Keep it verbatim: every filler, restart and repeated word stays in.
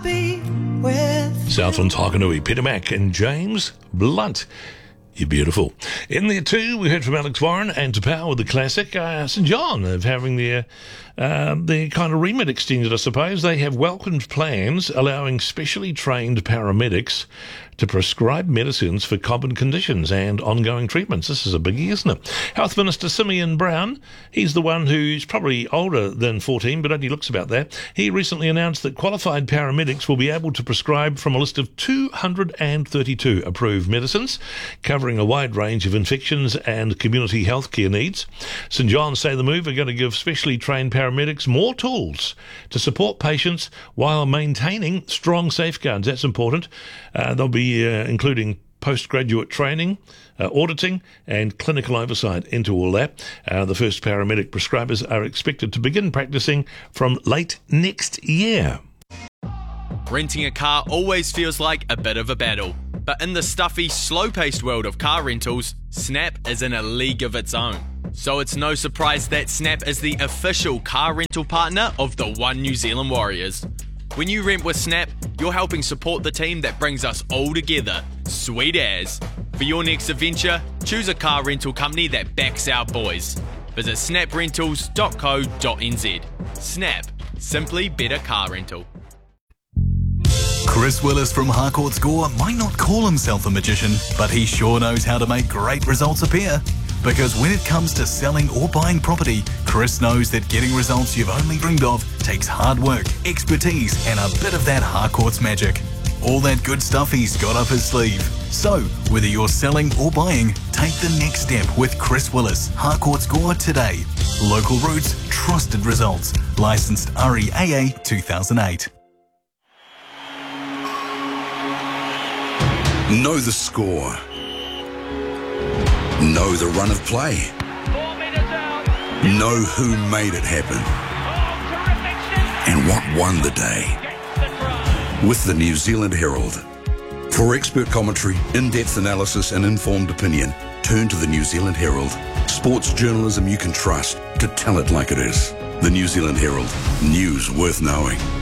Be with Southland's Hakanui, Peter Mack and James Blunt. You're beautiful. In there too, we heard from Alex Warren and to power with the classic uh, St John of having their uh, their kind of remit extended, I suppose. They have welcomed plans allowing specially trained paramedics to prescribe medicines for common conditions and ongoing treatments. This is a biggie, isn't it? Health Minister Simeon Brown, he's the one who's probably older than fourteen, but only looks about that. He recently announced that qualified paramedics will be able to prescribe from a list of two hundred thirty-two approved medicines, covering a wide range of infections and community healthcare needs. St John's say the move are going to give specially trained paramedics more tools to support patients while maintaining strong safeguards. That's important. Uh, they'll be uh, including postgraduate training, uh, auditing and clinical oversight into all that. Uh, the first paramedic prescribers are expected to begin practicing from late next year. Renting a car always feels like a bit of a battle. But in the stuffy, slow-paced world of car rentals, Snap is in a league of its own. So it's no surprise that Snap is the official car rental partner of the One New Zealand Warriors. When you rent with Snap, you're helping support the team that brings us all together. Sweet as. For your next adventure, choose a car rental company that backs our boys. Visit snap rentals dot co dot n z. Snap. Simply better car rental. Chris Willis from Harcourt Score might not call himself a magician, but he sure knows how to make great results appear. Because when it comes to selling or buying property, Chris knows that getting results you've only dreamed of takes hard work, expertise, and a bit of that Harcourt's magic. All that good stuff he's got up his sleeve. So, whether you're selling or buying, take the next step with Chris Willis, Harcourt Score today. Local roots, trusted results. Licensed R E A A two thousand eight. Know the score. Know the run of play. Know who made it happen. And what won the day. With the New Zealand Herald. For expert commentary, in-depth analysis and informed opinion, turn to the New Zealand Herald. Sports journalism you can trust to tell it like it is. The New Zealand Herald. News worth knowing.